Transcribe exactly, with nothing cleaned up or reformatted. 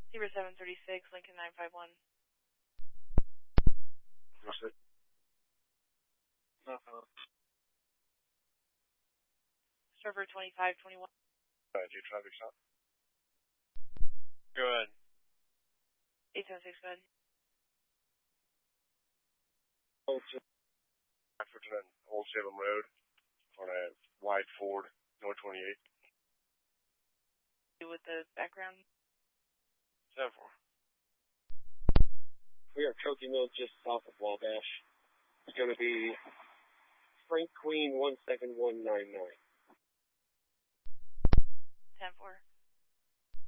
Zebra seven thirty-six, Lincoln nine five one. What's it? Uh-huh. Server twenty-five twenty-one. Uh, do traffic stop? Go ahead. eight seven six, go ahead. Old Salem, Old Salem Road on a wide Ford, North twenty-eight. With the background? seven four. We are Koki Mill just south of Wabash. It's going to be Frank Queen one seven one nine nine. ten four.